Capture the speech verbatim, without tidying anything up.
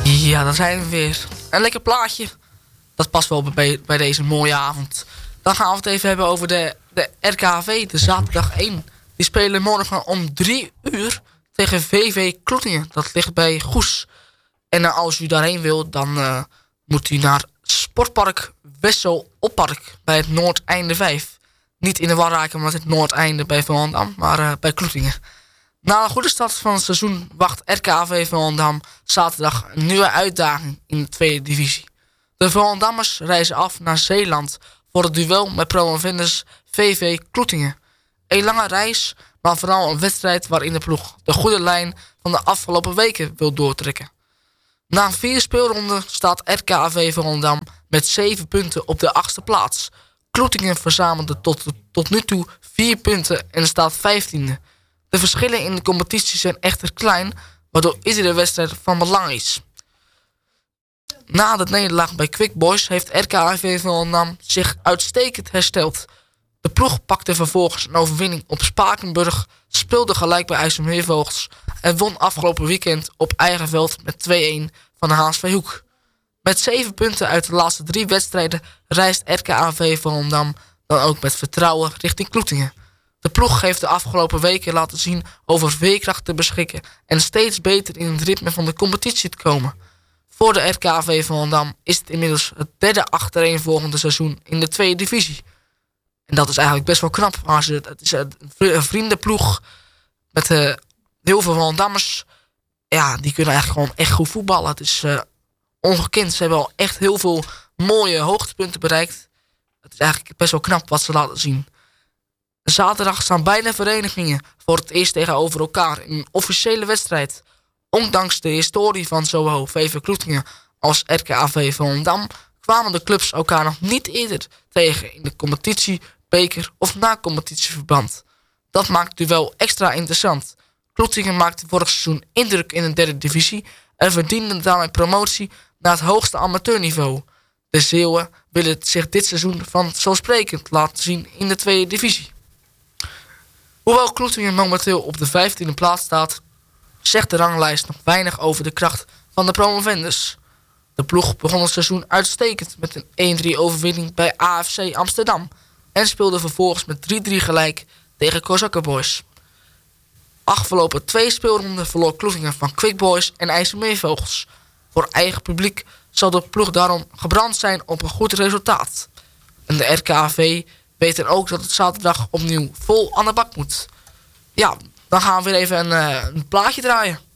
Ja, daar zijn we weer. Een lekker plaatje. Dat past wel bij, bij deze mooie avond. Dan gaan we het even hebben over de, de R K V, de zaterdag één. Die spelen morgen om drie uur tegen V V Kloetingen. Dat ligt bij Goes. En uh, als u daarheen wilt, dan uh, moet u naar Sportpark Wessel Oppark bij het Noordeinde vijf. Niet in de war raken met het Noordeinde bij Volendam, maar uh, bij Kloetingen. Na een goede start van het seizoen wacht R K V Volendam zaterdag een nieuwe uitdaging in de tweede divisie. De Volendammers reizen af naar Zeeland voor het duel met promovendus V V Kloetingen. Een lange reis, maar vooral een wedstrijd waarin de ploeg de goede lijn van de afgelopen weken wil doortrekken. Na vier speelronden staat R K V Volendam met zeven punten op de achtste plaats. Kloetingen verzamelde tot, tot nu toe vier punten en staat vijftiende. De verschillen in de competitie zijn echter klein, waardoor iedere wedstrijd van belang is. Na de nederlaag bij Quick Boys heeft R K V Volendam zich uitstekend hersteld. De ploeg pakte vervolgens een overwinning op Spakenburg, speelde gelijk bij IJsselmeervogels en won afgelopen weekend op eigen veld met twee-een van de H S V Hoek. Met zeven punten uit de laatste drie wedstrijden reist R K V Volendam dan ook met vertrouwen richting Kloetingen. De ploeg heeft de afgelopen weken laten zien over veerkracht te beschikken en steeds beter in het ritme van de competitie te komen. Voor de R K V Volendam is het inmiddels het derde achtereenvolgende seizoen in de tweede divisie. En dat is eigenlijk best wel knap. Maar het is een vriendenploeg met uh, heel veel Volendammers. Ja, die kunnen eigenlijk gewoon echt goed voetballen. Het is uh, ongekend. Ze hebben al echt heel veel mooie hoogtepunten bereikt. Het is eigenlijk best wel knap wat ze laten zien. Zaterdag staan beide verenigingen voor het eerst tegenover elkaar in een officiële wedstrijd. Ondanks de historie van zowel V V Kloetingen als R K V Volendam kwamen de clubs elkaar nog niet eerder tegen in de competitie, beker of na-competitieverband. Dat maakt het duel extra interessant. Kloetingen maakte vorig seizoen indruk in de derde divisie en verdiende daarmee promotie naar het hoogste amateurniveau. De Zeeuwen willen zich dit seizoen vanzelfsprekend laten zien in de tweede divisie. Hoewel Kloetingen momenteel op de vijftiende plaats staat, zegt de ranglijst nog weinig over de kracht van de promovendus. De ploeg begon het seizoen uitstekend met een één-drie overwinning bij A F C Amsterdam en speelde vervolgens met drie-drie gelijk tegen Kozakkenboys. Afgelopen twee speelronden verloor Kloetingen van Quick Boys en IJsselmeervogels. Voor eigen publiek zal de ploeg daarom gebrand zijn op een goed resultaat. En de R K V weet dan ook dat het zaterdag opnieuw vol aan de bak moet. Ja, dan gaan we weer even een, uh, een plaatje draaien.